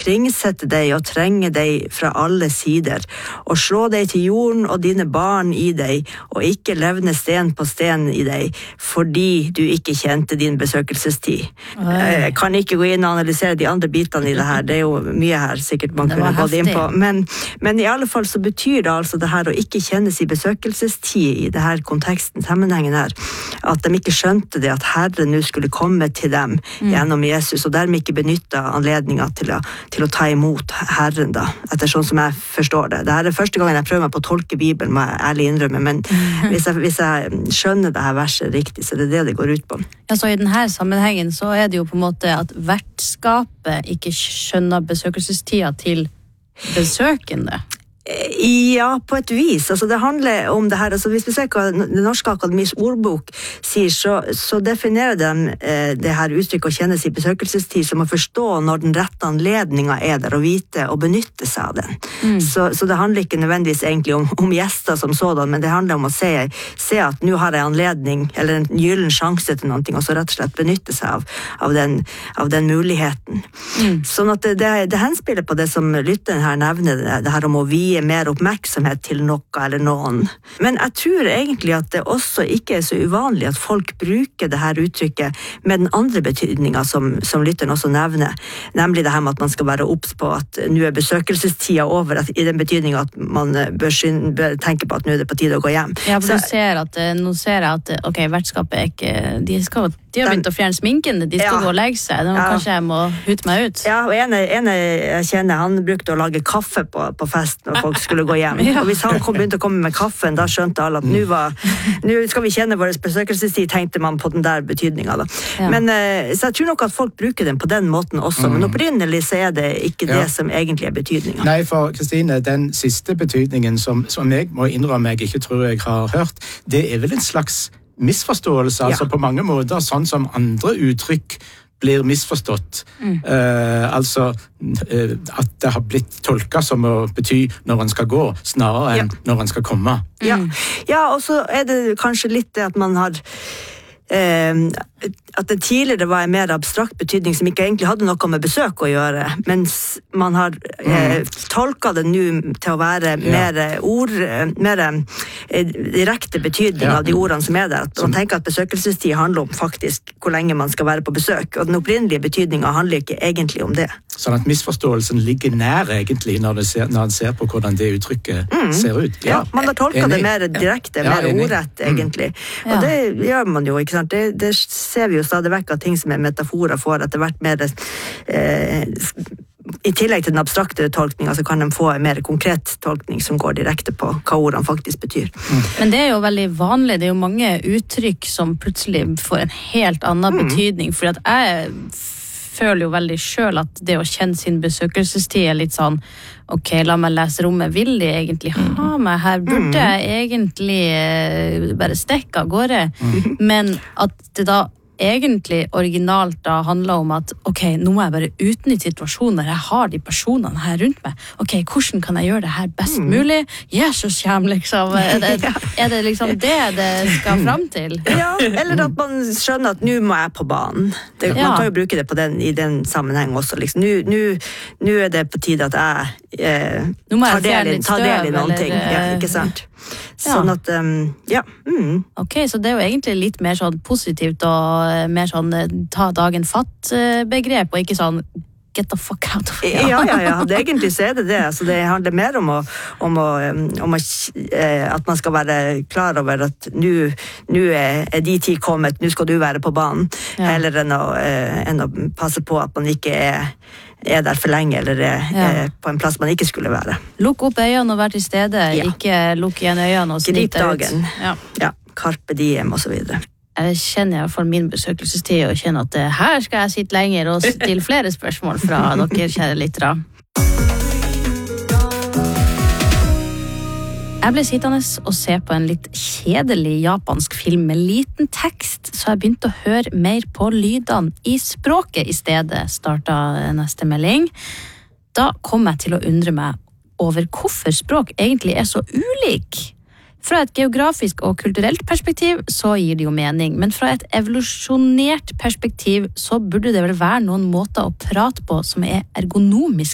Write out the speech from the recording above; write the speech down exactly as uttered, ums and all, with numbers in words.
kringsette deg og trenge deg fra alle sider, og slå deg til jorden og dine barn i deg, og ikke levne sten på sten i deg, fordi du ikke kjente din besøkelsestid. Oi. Jeg kan ikke gå inn og analysere de andre bitene i det her, det er jo mye her sikkert man kunne gått inn på, men, men i alle fall så betyr det altså det her å ikke kjenne sin besøkelsestid i det her konteksten, sammenhengen her, at de ikke skjønte det at Herren nå skulle komme til dem mm. gjennom Jesus, og dermed ikke benytte anledningen til å, til å ta imot Herren da, etter sånn som jeg forstår det. Det her er første gangen jeg prøver meg på å tolke Bibelen, må jeg ærlig innrømme, men mm. hvis, jeg, hvis jeg skjønner det her verset riktig, så det er det det går ut på. Ja, så i denne sammenhengen så er det jo på en måte at vertskapet ikke skjønner besøkelsestida til besøkende. Ja, på et vis. Altså, det handler om det her. Altså, hvis vi ser hva Det Norske Akademis ordbok sier, så, så definerer de eh, det her uttrykket å kjenne sin besøkelsestid som å forstå når den rette anledningen er der, og vite og benytte seg av den. Mm. Så, så det handler ikke nødvendigvis egentlig om, om gjester som sådan, men det handler om å se, se at nå har jeg anledning, eller en gyllen sjanse til noe, og så rett og slett benytte seg av, av, den, av den muligheten. Mm. Sånn at det, det, det henspiller på det som lytteren her nevner, det, det her om å vie mer oppmerksomhet til noe eller noen. Men jeg tror egentlig at det også ikke er så uvanlig at folk bruker det her uttrykket med den andre betydningen som, som lytteren også nevner, nemlig det her med at man skal være obs på at nå er besøkelsestida over, at, i den betydningen at man bør, skynde, bør tenke på at nå er det på tide å gå hjem. Ja, for så, du ser at, nå ser jeg at ok, vertskapet er ikke, de skal de har begynt å fjerne sminken, de skal ja. gå og legge seg, nå, ja. kanskje jeg må hute meg ut. Ja, og en, en jeg kjenner, han brukte å lage kaffe på, på fest når folk skulle gå hjem. Ja. Og hvis han kom, begynte å komme med kaffen, da skjønte alle at nå, var, nå skal vi kjenne vår besøkelsestid, tenkte man på den der betydningen. Da. Ja. Men, så jeg tror nok at folk bruker den på den måten også, mm. men opprinnelig så er det ikke ja. det som egentlig er betydningen. Nei, for Kristine, den siste betydningen som, som jeg må innrømme jeg ikke tror jeg har hørt, det er vel en slags misforståelse, ja. altså på mange måter, sånn som andre uttrykk blir misforstått. Mm. Uh, altså uh, at det har blitt tolket som å bety når en skal gå, snarere enn ja. når en skal komme. Ja. ja, og så er det kanskje litt det at man har uh, at det tidligere var en mer abstrakt betydning som ikke egentlig hadde noe med besøk å gjøre, mens man har eh, tolket det nå til å være ja. mer ord, mer eh, direkte betydning ja. av de ordene som er der. At man tenker at besøkelsestid handler om faktisk hvor lenge man skal være på besøk, og den opprinnelige betydningen handler ikke egentlig om det. Sånn at misforståelsen ligger nær egentlig når, det ser, når man ser på hvordan det uttrykket mm. ser ut. Ja, ja man har tolket enig. det mer direkte, ja. mer ja, ordrett egentlig. Mm. Og det gjør man jo, ikke sant? Det, det ser vi jo stadig vekk av ting som er metaforer for etter hvert mer eh, i tillegg til den abstrakte tolkningen så kan de få en mer konkret tolkning som går direkte på hva ordene faktisk betyr. Mm. Men det er jo veldig vanlig, det er jo mange uttrykk som plutselig får en helt annen mm. betydning, for at jeg føler jo veldig selv at det å kjenne sin besøkelsestid er litt sånn ok, la meg lese rommet, vil de egentlig ha meg her? Burde jeg egentlig bare stekke av gårde? Mm. Men at det da egentlig originalt da handler om at ok, nå må jeg bare utnytte situasjoner jeg har de personene her rundt meg. Ok, hvordan kan jeg gjøre det her best mm. mulig? Jesus kjem, liksom. Er det, er det liksom det det skal fram til? Ja, eller at man skjønner at nå må jeg på banen. Det, ja. Man kan jo bruke det på den, i den sammenheng også. Liksom. Nå, nå, nå er det på tide at jeg eh, tar del i, tar del i noen eller, ting. Ja, ikke sant? Sånn at, um, ja. Mm. Ok, så det er jo egentlig litt mer sånn positivt og mer sånn ta dagen fatt-begrep, og ikke sånn get the fuck out of here. Ja, ja, ja. Det egentlig så er det det. Altså, det handler mer om, å, om, å, om å, at man skal være klar over at nå er de tid kommet, nå skal du være på banen, ja. Heller enn å, enn å passe på at man ikke er er der for lenge, eller er, ja. er på en plass man ikke skulle være. Lukk opp øynene og vær til stede, ja. Ikke lukk igjen øynene og snitt deg ut. Ja. Ja, carpe diem og så videre. Jeg kjenner i hvert fall min besøkelsestid og kjenner at her skal jeg sitte lenger og stille flere spørsmål fra dere, kjære lyttere. Jeg ble sittende og se på en litt kjedelig japansk film med liten tekst, så jeg begynte å høre mer på lydene i språket i stedet, startet neste melding. Da kom jeg til å undre meg over hvorfor språk egentlig er så ulik. Fra et geografisk og kulturelt perspektiv så gir det jo mening, men fra et evolusjonert perspektiv så burde det vel være noen måter å prate på som er ergonomisk